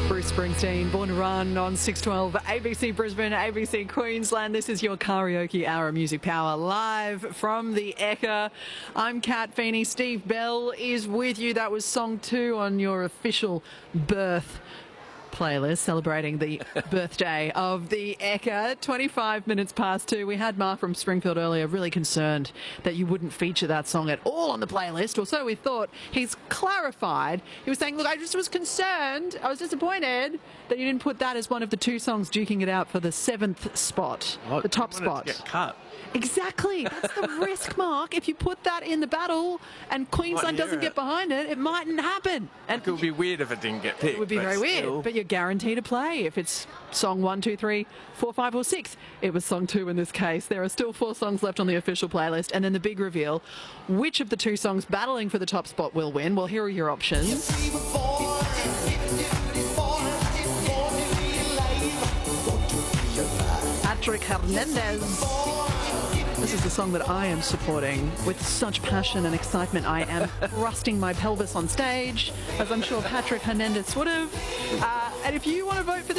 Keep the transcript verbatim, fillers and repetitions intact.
Bruce Springsteen, Born to Run on six twelve A B C Brisbane, A B C Queensland. This is your Karaoke Hour of Music Power live from the Ekka. I'm Kat Feeney. Steve Bell is with you. That was song two on your official birth playlist celebrating the birthday of the Ekka. twenty-five minutes past two. We had Mark from Springfield earlier really concerned that you wouldn't feature that song at all on the playlist, or so we thought. He's clarified. He was saying, look, I just was concerned, I was disappointed that you didn't put that as one of the two songs duking it out for the seventh spot, oh, the top I wanted spot. To get cut. Exactly. That's the risk, Mark. If you put that in the battle and Queensland doesn't it. get behind it, it mightn't happen. And It would be weird if it didn't get picked. it would be very still. weird, but you're guaranteed to play if it's song one, two, three, four, five, or six. It was song two in this case. There are still four songs left on the official playlist, and then the big reveal: which of the two songs battling for the top spot will win? Well, here are your options. Patrick Hernandez. This is the song that I am supporting with such passion and excitement. I am thrusting my pelvis on stage, as I'm sure Patrick Hernandez would have. Uh, and if you want to vote for the